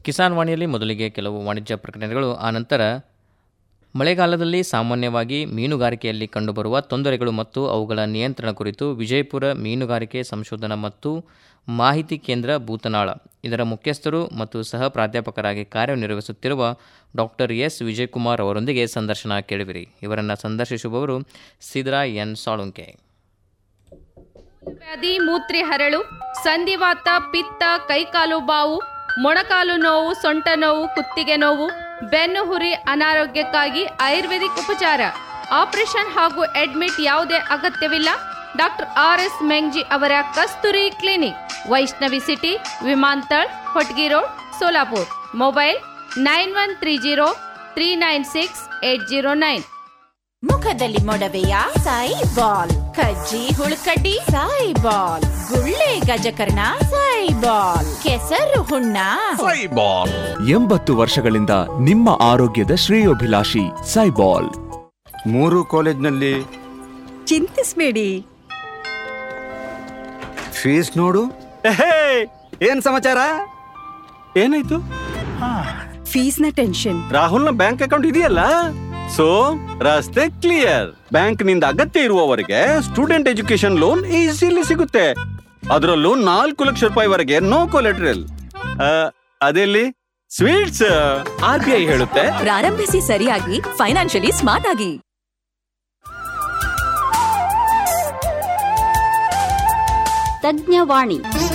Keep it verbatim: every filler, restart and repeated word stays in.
ಕಿಸಾನ್ ವಾಣಿಯಲ್ಲಿ ಮೊದಲಿಗೆ ಕೆಲವು ವಾಣಿಜ್ಯ ಪ್ರಕಟಣೆಗಳು, ಆನಂತರ ಮಳೆಗಾಲದಲ್ಲಿ ಸಾಮಾನ್ಯವಾಗಿ ಮೀನುಗಾರಿಕೆಯಲ್ಲಿ ಕಂಡುಬರುವ ತೊಂದರೆಗಳು ಮತ್ತು ಅವುಗಳ ನಿಯಂತ್ರಣ ಕುರಿತು ವಿಜಯಪುರ ಮೀನುಗಾರಿಕೆ ಸಂಶೋಧನಾ ಮತ್ತು ಮಾಹಿತಿ ಕೇಂದ್ರ ಭೂತನಾಳ ಇದರ ಮುಖ್ಯಸ್ಥರು ಮತ್ತು ಸಹ ಪ್ರಾಧ್ಯಾಪಕರಾಗಿ ಕಾರ್ಯನಿರ್ವಹಿಸುತ್ತಿರುವ ಡಾಕ್ಟರ್ ಎಸ್ ವಿಜಯಕುಮಾರ್ ಅವರೊಂದಿಗೆ ಸಂದರ್ಶನ ಕೇಳುವಿರಿ. ಇವರನ್ನು ಸಂದರ್ಶಿಸುವವರು ಸಿದ್ರಾ ಎನ್ ಸಾಳುಂಕೆ. ವ್ಯಾಧಿ, ಮೂತ್ರಿ ಹರಳು, ಸಂಧಿವಾತ, ಪಿತ್ತ, ಕೈಕಾಲು ಬಾವು, ಮೊಣಕಾಲು ನೋವು, ಸೊಂಟ ನೋವು, ಕುತ್ತಿಗೆ ನೋವು, ಬೆನ್ನು ಹುರಿ, ಅನಾರೋಗ್ಯಕ್ಕಾಗಿ ಆಯುರ್ವೇದಿಕ್ ಉಪಚಾರ. ಆಪರೇಷನ್ ಹಾಗೂ ಅಡ್ಮಿಟ್ ಯಾವುದೇ ಅಗತ್ಯವಿಲ್ಲ. ಡಾಕ್ಟರ್ ಆರ್ ಎಸ್ ಮೆಂಗ್ಜಿ ಅವರ ಕಸ್ತೂರಿ clinic, Vaishnavi city, ವಿಮಾಂತಳ್, Hotgi road, Solapur. Mobile nine one three zero three nine six eight zero nine. ಮುಖದಲ್ಲಿ ಮೊಡವೆಯ ಸಾಯಿ ಬಾಲ್, ಕಜ್ಜಿ ಹುಳುಕಡ್ಡಿ ಸಾಯಿ ಬಾಲ್, ಗುಳ್ಳೆ ಗಜಕರ್ಣ ಸಾಯಿ ಬಾಲ್, ಕೆಸರು ಹುಣ್ಣ ಸಾಯಿ ಬಾಲ್. ಎಂಬತ್ತು ವರ್ಷಗಳಿಂದ ನಿಮ್ಮ ಆರೋಗ್ಯದ ಶ್ರೇಯೋಭಿಲಾಷಿ ಸೈಬಾಲ್. ಮೂರು ಕಾಲೇಜ್ನಲ್ಲಿ ಚಿಂತಿಸ್ಬೇಡಿ, ಫೀಸ್ ನೋಡು. ಏನ್ ಸಮಾಚಾರ? ಏನಾಯ್ತು? ಫೀಸ್ನ ಟೆನ್ಷನ್. ರಾಹುಲ್ನ ಬ್ಯಾಂಕ್ ಅಕೌಂಟ್ ಇದೆಯಲ್ಲ, ಸೊ ರಸ್ತೆ ಕ್ಲಿಯರ್. ಬ್ಯಾಂಕ್ ನಿಂದ ಅಗತ್ಯ ಇರುವವರೆಗೆ ಸ್ಟೂಡೆಂಟ್ ಎಜುಕೇಶನ್ ಲೋನ್ ಈಸಿಲಿ ಸಿಗುತ್ತೆ. ಅದರಲ್ಲೂ ನಾಲ್ಕು ಲಕ್ಷ ರೂಪಾಯಿವರೆಗೆ no collateral. ಅದೆಲ್ಲಿ sweets. R B I ಹೇಳುತ್ತೆ, ಪ್ರಾರಂಭಿಸಿ ಸರಿಯಾಗಿ, ಫೈನಾನ್ಷಿಯಲಿ ಸ್ಮಾರ್ಟ್ ಆಗಿ. ತಜ್ಞವಾಣಿ